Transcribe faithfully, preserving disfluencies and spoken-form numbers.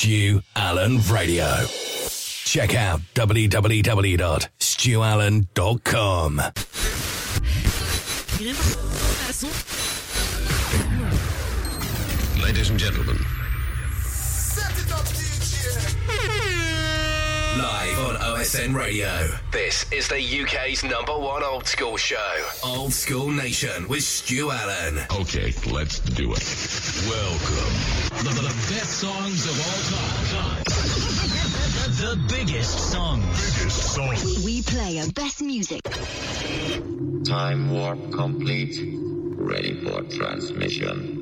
Stu Allen Radio. Check out w w w dot stu allen dot com. Ladies and gentlemen. Live on O S N Radio. This is the U K's number one old school show. Old School Nation with Stu Allen. Okay, let's do it. Welcome. The, the, the best songs of all time. The biggest songs. Biggest songs. We play our best music. Time warp complete. Ready for transmission.